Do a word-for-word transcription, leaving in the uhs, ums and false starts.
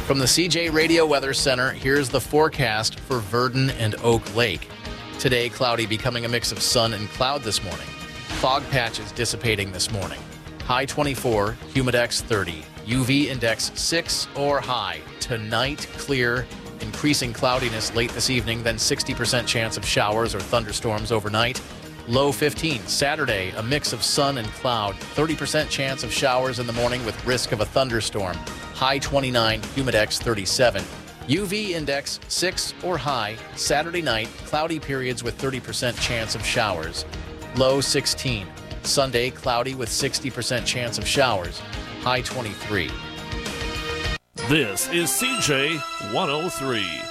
From the C J Radio Weather Center, here's the forecast for Verdon and Oak Lake. Today, cloudy, becoming a mix of sun and cloud this morning. Fog patches dissipating this morning. High twenty-four, humidex thirty, U V index six or high. Tonight, clear, increasing cloudiness late this evening, then sixty percent chance of showers or thunderstorms overnight. Low fifteen. Saturday, a mix of sun and cloud. thirty percent chance of showers in the morning with risk of a thunderstorm. High twenty-nine, humidex thirty-seven. U V index six or high. Saturday night, cloudy periods with thirty percent chance of showers. Low sixteen. Sunday, cloudy with sixty percent chance of showers. High twenty-three. This is C J one oh three.